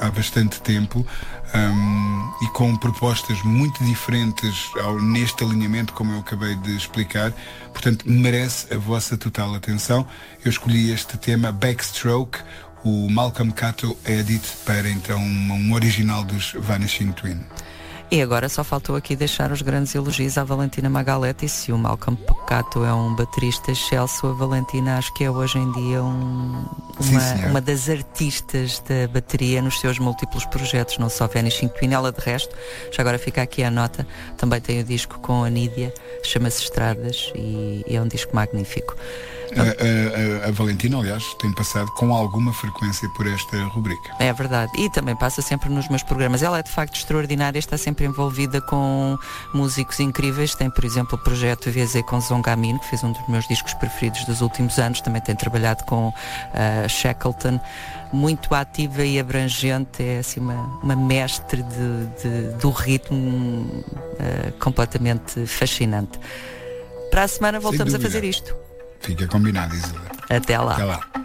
há bastante tempo, e com propostas muito diferentes neste alinhamento, como eu acabei de explicar. Portanto, merece a vossa total atenção. Eu escolhi este tema, Backstroke. O Malcolm Cato Edit para então um original dos Vanishing Twin. E agora só faltou aqui deixar os grandes elogios à Valentina Magaletti. Se o Malcolm Cato é um baterista excelso, a Valentina acho que é hoje em dia uma das artistas da bateria nos seus múltiplos projetos, não só Vanishing Twin. Ela, de resto, já agora fica aqui a nota, também tem o disco com a Nídia, chama-se Estradas, e é um disco magnífico. A Valentina, aliás, tem passado com alguma frequência por esta rubrica. É verdade, e também passa sempre nos meus programas. Ela é de facto extraordinária, está sempre envolvida com músicos incríveis. Tem, por exemplo, o projeto VZ com Zongamin, que fez um dos meus discos preferidos dos últimos anos. Também tem trabalhado com Shackleton. Muito ativa e abrangente, é assim uma mestre do ritmo, completamente fascinante. Para a semana voltamos a fazer isto. Fica combinado, Isilda. Até lá. Até lá.